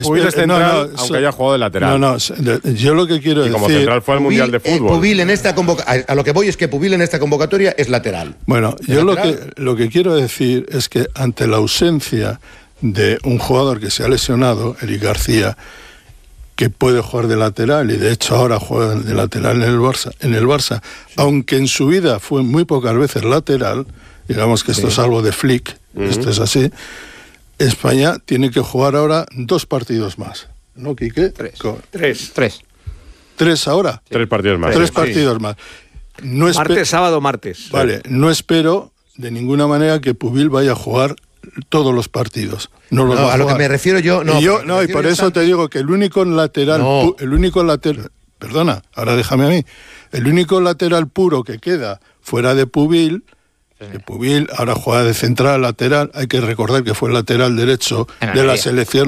Pubil es central, aunque haya jugado de lateral. Yo lo que quiero decir... como central fue al Mundial de Fútbol. Pubil en esta a lo que voy es que Pubil en esta convocatoria es lateral. Bueno, yo lo que quiero decir es que ante la ausencia de un jugador que se ha lesionado, Eric García, que puede jugar de lateral, y de hecho ahora juega de lateral en el Barça, aunque en su vida fue muy pocas veces lateral, digamos que esto es algo de Flick, esto es así, España tiene que jugar ahora 2 partidos más, ¿no, Quique? 3. 3 ahora. 3 partidos más. 3 partidos más. Martes, sábado, martes. Vale, no espero de ninguna manera que Pubil vaya a jugar todos los partidos. No, a lo que me refiero yo... Y por eso te digo que el único lateral... Perdona, ahora déjame a mí. El único lateral puro que queda fuera de Pubil... Que Pubil ahora juega de central lateral, hay que recordar que fue el lateral derecho de la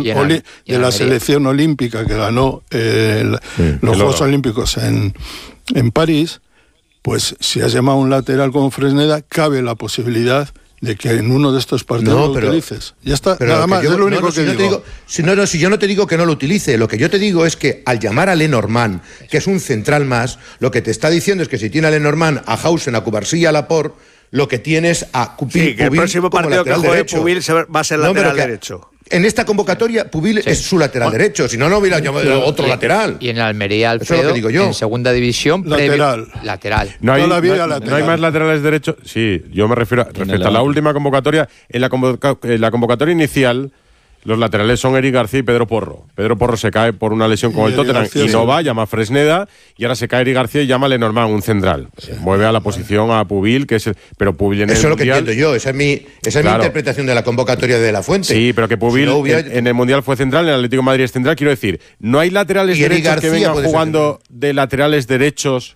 selección olímpica que ganó los Juegos Olímpicos en París. Pues si has llamado a un lateral como Fresneda, cabe la posibilidad de que en uno de estos partidos lo utilices. Ya está, nada más, es lo único que digo. Si yo no te digo que no lo utilice, lo que yo te digo es que al llamar a Lenormand, que es un central más, lo que te está diciendo es que si tiene a Lenormand, a Hausen, a Cubarsí y a Laporte, lo que tienes a Pubil. Sí, que el próximo partido que juegue Pubil va a ser lateral derecho. En esta convocatoria, Pubil es su lateral derecho, si no, no hubiera llamado otro lateral. Y en Almería, Alfredo, eso es lo que digo yo. En segunda división, lateral. No hay más laterales derechos. Sí, yo me refiero respecto a la última convocatoria. En la convocatoria inicial, los laterales son Eric García y Pedro Porro. Pedro Porro se cae por una lesión con el Tottenham y no va, llama a Fresneda, y ahora se cae Eric García y llama a Lenormand, un central. Mueve a la posición a Pubil, que es pero Pubil en el Mundial... Eso es lo que entiendo yo, esa es mi interpretación de la convocatoria de La Fuente. Sí, pero que Pubil en el Mundial fue central, en el Atlético de Madrid es central, quiero decir, no hay laterales derechos que vengan jugando de laterales derechos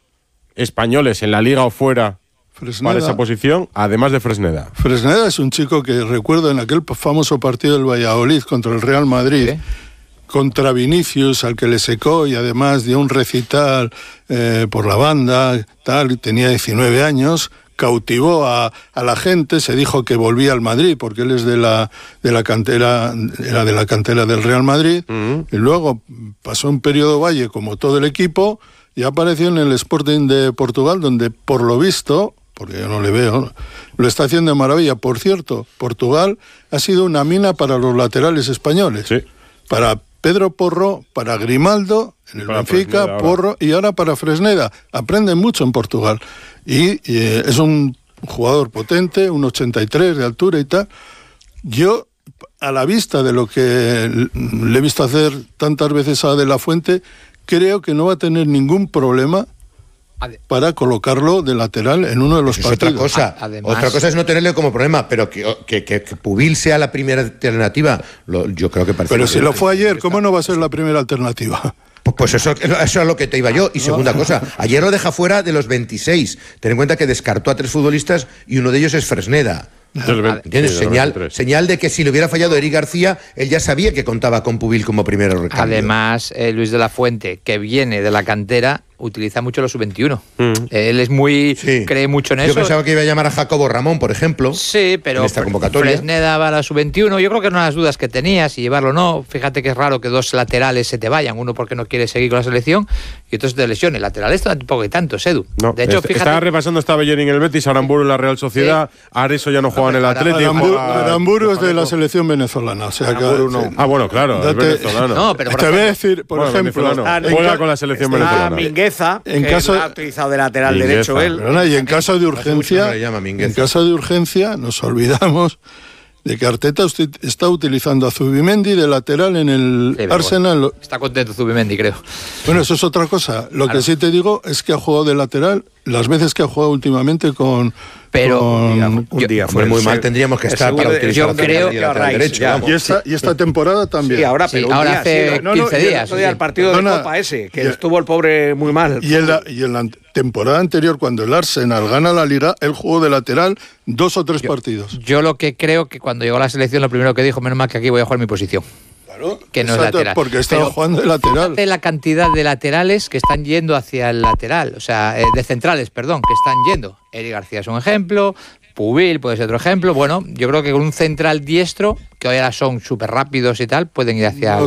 españoles en la Liga o fuera... Fresneda, para esa posición, además de Fresneda. Fresneda es un chico que recuerdo en aquel famoso partido del Valladolid contra el Real Madrid, contra Vinicius, al que le secó y además dio un recital por la banda, tenía 19 años, cautivó a la gente, se dijo que volvía al Madrid porque él es de la cantera, era de la cantera del Real Madrid, y luego pasó un periodo Valle como todo el equipo y apareció en el Sporting de Portugal, donde por lo visto, porque yo no le veo, lo está haciendo de maravilla. Por cierto, Portugal ha sido una mina para los laterales españoles. Sí. Para Pedro Porro, para Grimaldo, en el Benfica, Porro, y ahora para Fresneda. Aprenden mucho en Portugal. Y es un jugador potente, un 83 de altura y tal. Yo, a la vista de lo que le he visto hacer tantas veces a De La Fuente, creo que no va a tener ningún problema para colocarlo de lateral en uno de los partidos. Otra cosa es no tenerle como problema, pero que Pubil sea la primera alternativa, yo creo que parece... Pero si lo fue ayer, ¿cómo no va a ser la primera alternativa? Pues eso es a lo que te iba yo. Y segunda cosa, ayer lo deja fuera de los 26. Ten en cuenta que descartó a 3 futbolistas y uno de ellos es Fresneda. ¿Entiendes? Señal de que si le hubiera fallado Eric García, él ya sabía que contaba con Pubil como primero recambio. Además, Luis de la Fuente, que viene de la cantera, utiliza mucho los sub-21. Él es muy... cree mucho en eso. Yo pensaba que iba a llamar a Jacobo Ramón, por ejemplo. Sí, pero en esta convocatoria. Fresneda va a la sub-21. Yo creo que una de las dudas que tenía, si llevarlo o no. Fíjate que es raro que 2 laterales se te vayan. Uno porque no quiere seguir con la selección y otro se te lesione. Laterales tampoco hay tantos, Edu. No, de hecho, fíjate... Estaba repasando, estaba Bellerín en el Betis, Aramburu en la Real Sociedad, Areso ya no juega en el Atlético. Aramburu es de la selección venezolana. O sea que, no. Ah, bueno, claro, es venezolano. No, pero te voy a decir, por ejemplo... Juega con la selección venezolana. Mingueza, en caso ha utilizado de lateral derecho él. Y en caso de urgencia, nos olvidamos de que Arteta está utilizando a Zubimendi de lateral en el Arsenal. Está contento Zubimendi, creo. Bueno, eso es otra cosa. Lo que sí te digo es que ha jugado de lateral las veces que ha jugado últimamente con... Pero un día fue muy mal, tendríamos que estar para utilizar yo creo que derecho. Y esta temporada también. Sí, ahora hace 15 días. El partido de Copa ese, que estuvo el pobre muy mal. Y en la temporada anterior, cuando el Arsenal gana la Liga, él jugó de lateral 2 o 3 partidos. Yo lo que creo que cuando llegó a la selección, lo primero que dijo, menos mal que aquí voy a jugar mi posición. Que no es lateral. Porque estaba jugando de lateral. La cantidad de laterales que están yendo hacia el lateral, o sea, de centrales, perdón, que están yendo. Eric García es un ejemplo, Pubil puede ser otro ejemplo. Bueno, yo creo que con un central diestro, que ahora son súper rápidos y tal, pueden ir hacia...